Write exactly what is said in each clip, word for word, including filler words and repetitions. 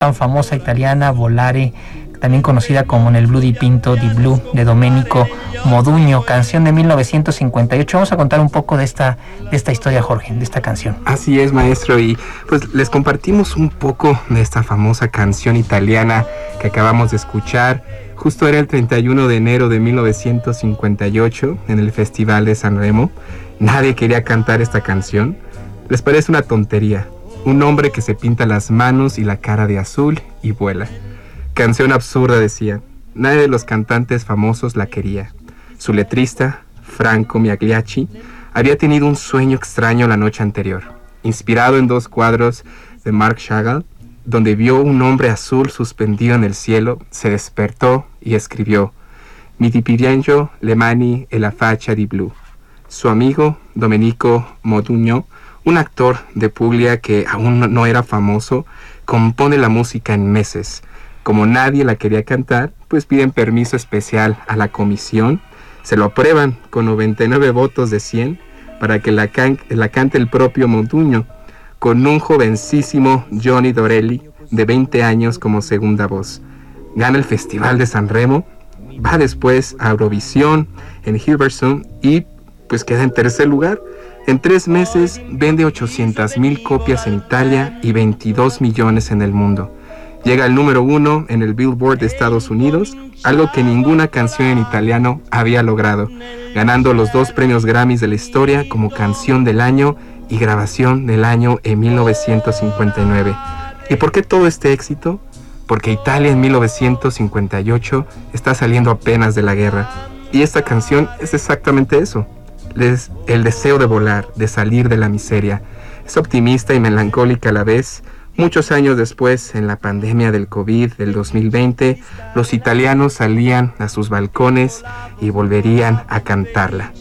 tan famosa italiana, Volare, también conocida como Nel blu dipinto di blu, de Domenico Modugno, canción de mil novecientos cincuenta y ocho. Vamos a contar un poco de esta, de esta historia, Jorge, de esta canción. Así es, maestro, y pues les compartimos un poco de esta famosa canción italiana que acabamos de escuchar. Justo era el treinta y uno de enero de mil novecientos cincuenta y ocho, en el Festival de Sanremo. Nadie quería cantar esta canción. ¿Les parece una tontería? Un hombre que se pinta las manos y la cara de azul y vuela. Canción absurda, decía. Nadie de los cantantes famosos la quería. Su letrista, Franco Miagliacci, había tenido un sueño extraño la noche anterior, inspirado en dos cuadros de Marc Chagall, donde vio un hombre azul suspendido en el cielo. Se despertó y escribió: Mi dipingio le mani e la faccia di blu. Su amigo Domenico Modugno, un actor de Puglia que aún no era famoso, compone la música en meses. Como nadie la quería cantar, pues piden permiso especial a la comisión, se lo aprueban con noventa y nueve votos de cien para que la, can- la cante el propio Modugno, con un jovencísimo Johnny Dorelli de veinte años como segunda voz. Gana el Festival de Sanremo, va después a Eurovisión en Hilversum y pues queda en tercer lugar. En tres meses vende ochocientas mil copias en Italia y veintidós millones en el mundo. Llega al número uno en el Billboard de Estados Unidos, algo que ninguna canción en italiano había logrado, ganando los dos premios Grammys de la historia como Canción del Año y Grabación del Año en mil novecientos cincuenta y nueve. ¿Y por qué todo este éxito? Porque Italia en mil novecientos cincuenta y ocho está saliendo apenas de la guerra. Y esta canción es exactamente eso. Es el deseo de volar, de salir de la miseria. Es optimista y melancólica a la vez. Muchos años después, en la pandemia del COVID del dos mil veinte, los italianos salían a sus balcones y volverían a cantarla.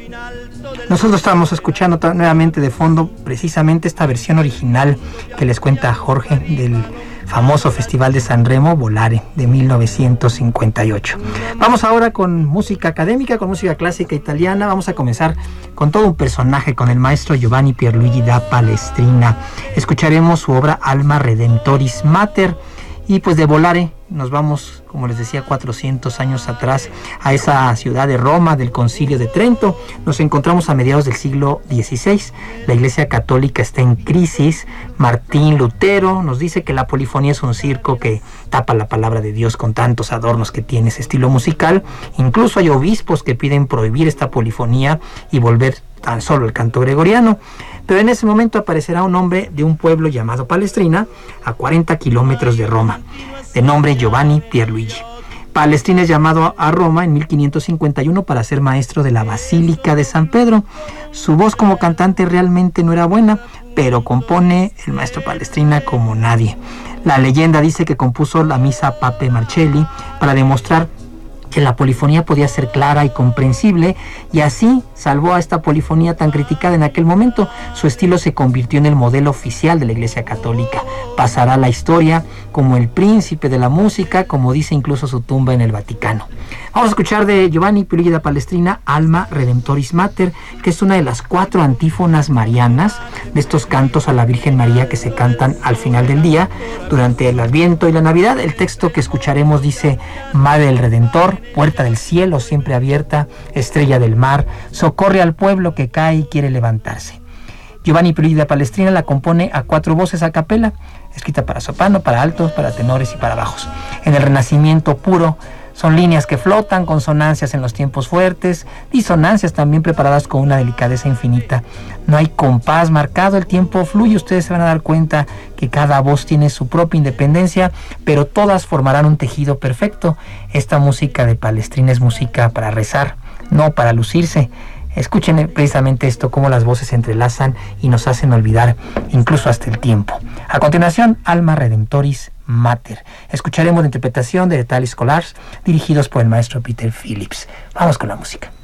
Nosotros estábamos escuchando nuevamente de fondo precisamente esta versión original que les cuenta Jorge del famoso Festival de Sanremo, Volare, de mil novecientos cincuenta y ocho. Vamos ahora con música académica, con música clásica italiana. Vamos a comenzar con todo un personaje, con el maestro Giovanni Pierluigi da Palestrina. Escucharemos su obra Alma Redemptoris Mater. Y pues de Volare nos vamos, como les decía, cuatrocientos años atrás, a esa ciudad de Roma, del Concilio de Trento. Nos encontramos a mediados del siglo dieciséis. La Iglesia Católica está en crisis. Martín Lutero nos dice que la polifonía es un circo que tapa la palabra de Dios con tantos adornos que tiene ese estilo musical. Incluso hay obispos que piden prohibir esta polifonía y volver tan solo el canto gregoriano. Pero en ese momento aparecerá un hombre de un pueblo llamado Palestrina, a cuarenta kilómetros de Roma, de nombre Giovanni Pierluigi. Palestrina es llamado a Roma en mil quinientos cincuenta y uno para ser maestro de la Basílica de San Pedro. Su voz como cantante realmente no era buena, pero compone el maestro Palestrina como nadie. La leyenda dice que compuso la misa Pape Marcelli para demostrar que la polifonía podía ser clara y comprensible, y así salvó a esta polifonía tan criticada en aquel momento. Su estilo se convirtió en el modelo oficial de la Iglesia Católica. Pasará a la historia como el príncipe de la música, como dice incluso su tumba en el Vaticano. Vamos a escuchar de Giovanni Pierluigi da Palestrina Alma Redemptoris Mater, que es una de las cuatro antífonas marianas, de estos cantos a la Virgen María que se cantan al final del día, durante el Adviento y la Navidad. El texto que escucharemos dice: Madre del Redentor, puerta del cielo siempre abierta, estrella del mar, socorre al pueblo que cae y quiere levantarse. Giovanni Pierluigi da Palestrina la compone a cuatro voces a capela, escrita para soprano, para altos, para tenores y para bajos. En el Renacimiento puro, son líneas que flotan, consonancias en los tiempos fuertes, disonancias también preparadas con una delicadeza infinita. No hay compás marcado, el tiempo fluye. Ustedes se van a dar cuenta que cada voz tiene su propia independencia, pero todas formarán un tejido perfecto. Esta música de Palestrina es música para rezar, no para lucirse. Escuchen precisamente esto, cómo las voces se entrelazan y nos hacen olvidar incluso hasta el tiempo. A continuación, Alma Redemptoris Mater. Escucharemos la interpretación de The Thalia Scholars, dirigidos por el maestro Peter Phillips. Vamos con la música.